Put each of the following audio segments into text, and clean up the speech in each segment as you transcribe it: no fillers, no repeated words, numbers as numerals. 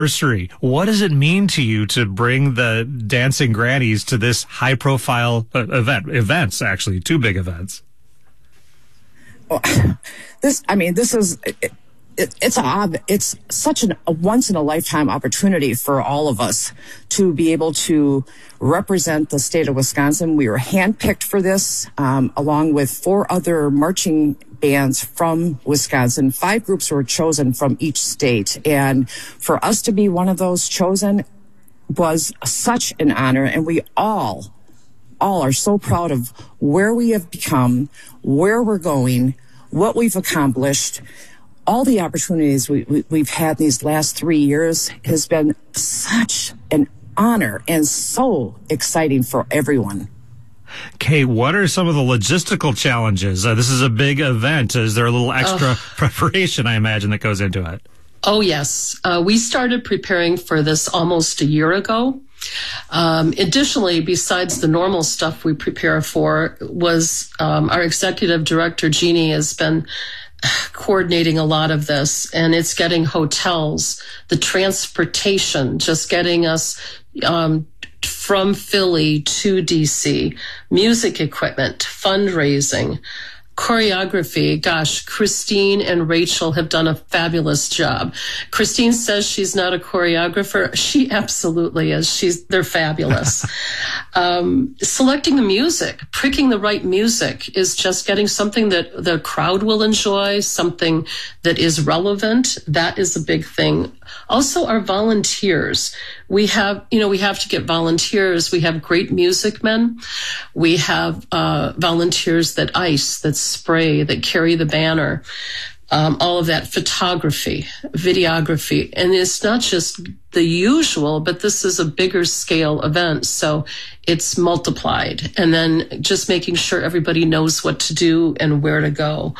anniversary. What does it mean to you to bring the Dancing Grannies to this high-profile events, actually, two big events? Well, this is... It's such a once-in-a-lifetime opportunity for all of us to be able to represent the state of Wisconsin. We were handpicked for this, along with 4 other marching bands from Wisconsin. 5 groups were chosen from each state. And for us to be one of those chosen was such an honor. And we all are so proud of where we have become, where we're going, what we've accomplished. All the opportunities we've had these last 3 years has been such an honor and so exciting for everyone. Kate, what are some of the logistical challenges? This is a big event. Is there a little extra preparation, I imagine, that goes into it? Oh, yes. We started preparing for this almost a year ago. Additionally, besides the normal stuff we prepare for, was our executive director, Jeannie, has been coordinating a lot of this, and it's getting hotels, the transportation, just getting us from Philly to DC, music equipment, fundraising, choreography. Gosh, Christine and Rachel have done a fabulous job. Christine says she's not a choreographer. She absolutely is. They're fabulous. Selecting the music, picking the right music is just getting something that the crowd will enjoy, something that is relevant. That is a big thing. Also, our volunteers. We have to get volunteers. We have great music men. We have volunteers that ice, that spray, that carry the banner. All of that, photography, videography. And it's not just the usual, but this is a bigger scale event. So it's multiplied. And then just making sure everybody knows what to do and where to go.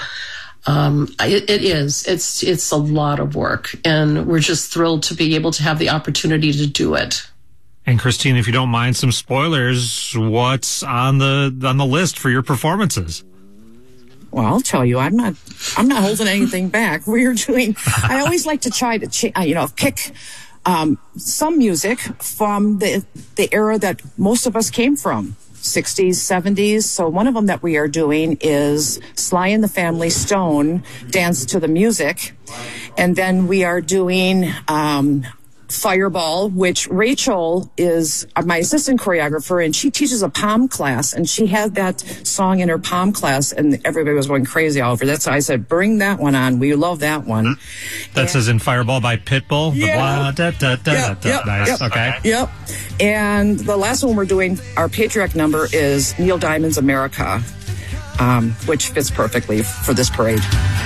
It's a lot of work, and we're just thrilled to be able to have the opportunity to do it. And Christine, if you don't mind some spoilers, what's on the list for your performances? Well, I'll tell you, I'm not holding anything back. I always like to try to, pick some music from the era that most of us came from, 60s, 70s. So one of them that we are doing is Sly and the Family Stone, Dance to the Music. And then we are doing Fireball, which Rachel is my assistant choreographer, and she teaches a POM class, and she had that song in her POM class, and everybody was going crazy all over that. So I said, bring that one on. We love that one. That's as in Fireball by Pitbull? Yeah. Nice. Yep. Okay. Yep. And the last one we're doing, our patriotic number, is Neil Diamond's America, which fits perfectly for this parade.